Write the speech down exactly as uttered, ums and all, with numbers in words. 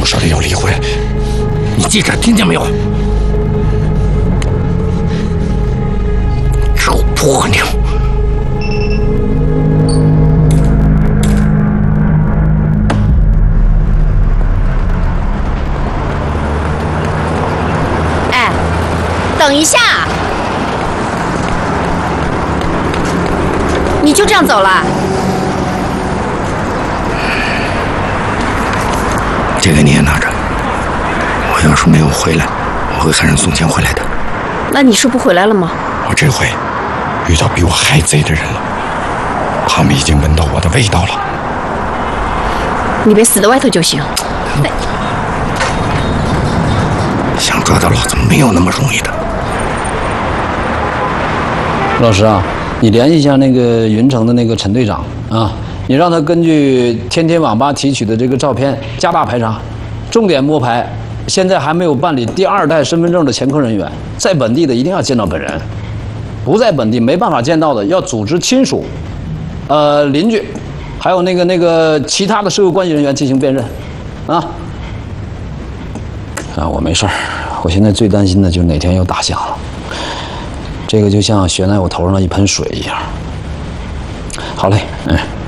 少爷要离婚，你记着，听见没有？臭婆娘！ 哎，等一下，你就这样走了？ 这个你也拿着，我要是没有回来，我会喊人送钱回来的。 那你是不回来了吗？ 我这回遇到比我还贼的人了，他们已经闻到我的味道了。 你别死在外头就行。 想抓到老子没有那么容易的。 老师啊，你联系一下那个云城的那个陈队长啊。 你让他根据天天网吧提取的这个照片加大排查，重点摸排现在还没有办理第二代身份证的前科人员，在本地的一定要见到本人，不在本地没办法见到的，要组织亲属、呃邻居，还有那个那个其他的社会关系人员进行辨认，啊。啊，我没事儿，我现在最担心的就是哪天又打响了，这个就像悬在我头上的一盆水一样。好嘞，嗯。